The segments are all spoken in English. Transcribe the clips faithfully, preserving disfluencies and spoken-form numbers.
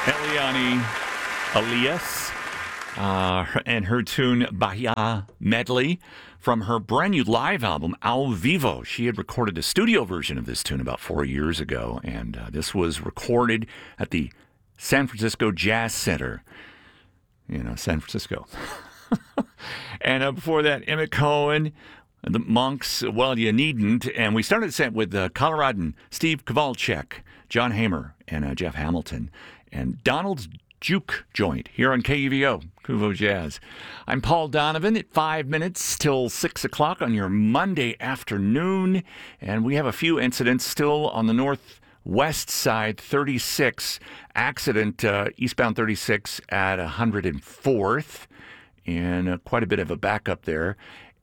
Eliane Elias uh, and her tune Bahia Medley from her brand new live album, Ao Vivo. She had recorded a studio version of this tune about four years ago, and uh, this was recorded at the San Francisco Jazz Center. You know, San Francisco. and uh, before that, Emmett Cohen, the Monks, Well, You Needn't. And we started the set with uh, Coloradan, Steve Kowalczyk, John Hamer, and uh, Jeff Hamilton, and Donald's Juke Joint here on K U V O, Kuvo Jazz. I'm Paul Donovan at five minutes till six o'clock on your Monday afternoon, and we have a few incidents still on the northwest side, thirty-six, accident, uh, eastbound thirty-six at one hundred fourth, and uh, quite a bit of a backup there.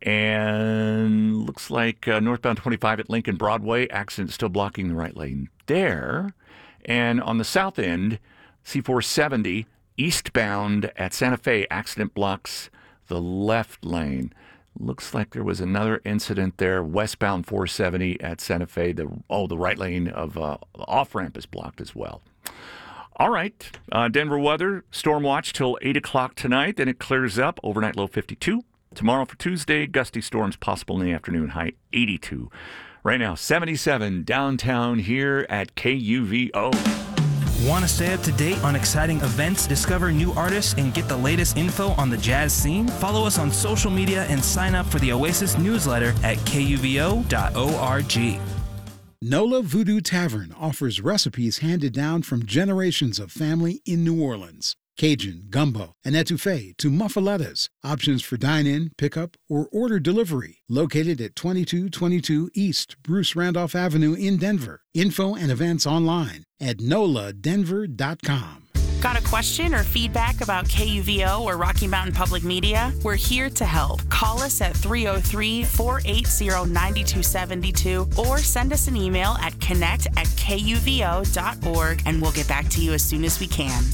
And looks like uh, northbound twenty-five at Lincoln Broadway, accident still blocking the right lane there. And on the south end, C four seventy eastbound at Santa Fe, accident blocks the left lane. Looks like there was another incident there, westbound four seventy at Santa Fe. The oh, the right lane of uh, off-ramp is blocked as well. All right, uh, Denver weather, storm watch till eight o'clock tonight, then it clears up, overnight low fifty-two. Tomorrow for Tuesday, gusty storms possible in the afternoon, high eighty-two. Right now, seventy-seven downtown here at K U V O. Want to stay up to date on exciting events, discover new artists, and get the latest info on the jazz scene? Follow us on social media and sign up for the Oasis newsletter at K U V O dot org. Nola Voodoo Tavern offers recipes handed down from generations of family in New Orleans. Cajun, gumbo, and etouffee to muffalettas. Options for dine-in, pickup, or order delivery. Located at twenty-two twenty-two East Bruce Randolph Avenue in Denver. Info and events online at nola denver dot com. Got a question or feedback about K U V O or Rocky Mountain Public Media? We're here to help. Call us at three oh three, four eight zero, nine two seven two or send us an email at connect at K U V O dot org and we'll get back to you as soon as we can.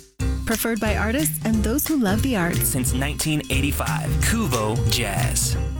Preferred by artists and those who love the arts. Since nineteen eighty-five, Kuvo Jazz.